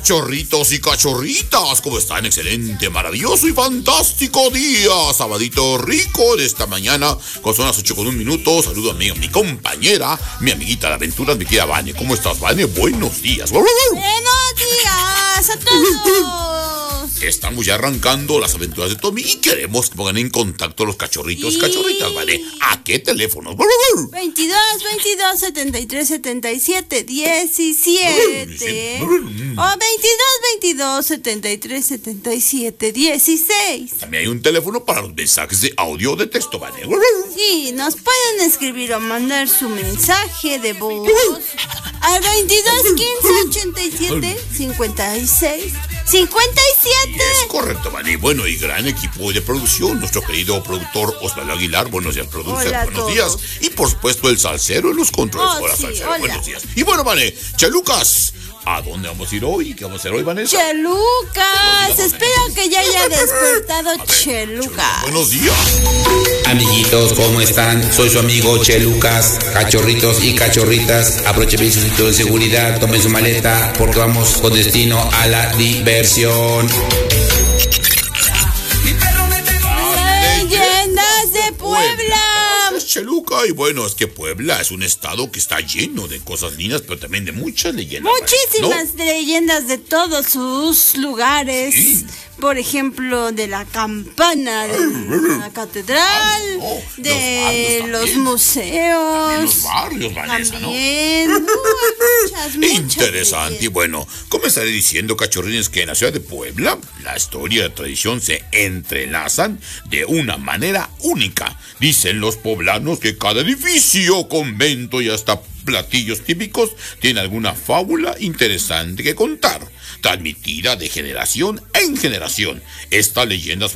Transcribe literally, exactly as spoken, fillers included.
Cachorritos y cachorritas, ¿cómo están? Excelente, maravilloso y fantástico día. Sabadito rico de esta mañana, con son las ocho con un minuto. Saludo a mi, a mi compañera, mi amiguita de aventuras, mi querida Vane. ¿Cómo estás, Vane? Buenos días. Buenos días a todos. Estamos ya arrancando las aventuras de Tommy y queremos que pongan en contacto los cachorritos y cachorritas, ¿vale? ¿A qué teléfonos? veintidós, veintidós, setenta y tres, setenta y siete, diecisiete. O veintidós, veintidós, setenta y tres, setenta y siete, dieciséis. También hay un teléfono para los mensajes de audio o de texto, ¿vale? Sí, nos pueden escribir o mandar su mensaje de voz al veintidós, quince, ochenta y siete, cincuenta y seis, cincuenta y siete. Es correcto, Vani. Bueno, y gran equipo de producción. Nuestro querido productor Osvaldo Aguilar. Buenos días, producer. Hola, buenos todos. días. Y por supuesto, el salsero en los controles. Oh, hola, sí, salsero. hola. Buenos días. Y bueno, Vane, Chelucas, ¿a dónde vamos a ir hoy? ¿Qué vamos a hacer hoy, Vanessa? Chelucas, espero que ya haya despertado A ver, Chelucas. Buenos días. Amiguitos, ¿cómo están? Soy su amigo Chelucas. Cachorritos y cachorritas, aprovechen bien su cinturón de seguridad, tomen su maleta porque vamos con destino a la diversión. Leyendas de Puebla. Es Cheluca, y bueno, es que Puebla es un estado que está lleno de cosas lindas, pero también de muchas leyendas. Muchísimas ¿no? leyendas de todos sus lugares. Sí. Por ejemplo, de la campana de la catedral, no, de los barrios los también. museos. También los barrios, Vanessa, ¿no? También. Uy, muchas, muchas Interesante. Y leyendas. bueno, como estaré diciendo, cachorrines, que en la ciudad de Puebla la historia y la tradición se entrelazan de una manera única. Dicen los poblanos que cada edificio, convento y hasta platillos típicos tiene alguna fábula interesante que contar, transmitida de generación en generación. Estas leyendas